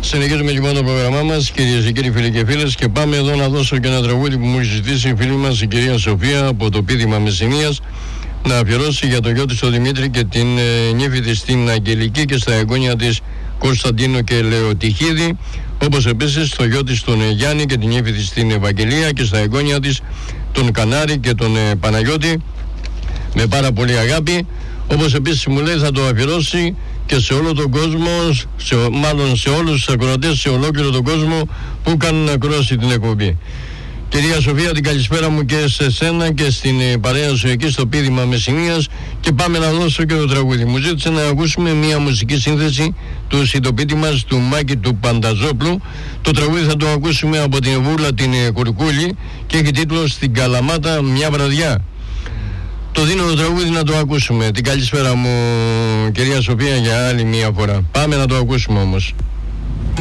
Συνεχίζουμε λοιπόν το πρόγραμμά μας, κυρίες και κύριοι, φίλοι και φίλες, και πάμε εδώ να δώσω και ένα τραγούδι που μου έχει ζητήσει η φίλη μας η κυρία Σοφία από το Πείδημα Μεσσηνίας να αφιερώσει για το γιο της τον Δημήτρη και την νύφη της την Αγγελική και στα εγγόνια της Κωνσταντίνο και Λεωτυχίδη, όπως επίσης το γιο της τον Γιάννη και την νύφη της την Ευαγγελία και στα εγγόνια της τον Κανάρη και τον Παναγιώτη με πάρα πολύ αγάπη. Όπως επίσης μου λέει θα το αφιερώσει και σε όλο τον κόσμο, μάλλον σε όλους τους ακροατές, σε ολόκληρο τον κόσμο που κάνουν ακρόαση την εκπομπή. Κυρία Σοφία, την καλησπέρα μου και σε σένα και στην παρέα σου εκεί στο Πείδημα Μεσσηνίας, και πάμε να δώσω και το τραγούδι. Μου ζήτησε να ακούσουμε μια μουσική σύνθεση του συντοπίτη μας, του Μάκη του Πανταζόπλου. Το τραγούδι θα το ακούσουμε από την Βούλα την Κουρκούλη και έχει τίτλο «Στην Καλαμάτα μια βραδιά». Το δίνω το τραγούδι να το ακούσουμε. Την καλησπέρα μου κυρία Σοφία για άλλη μια φορά. Πάμε να το ακούσουμε όμως.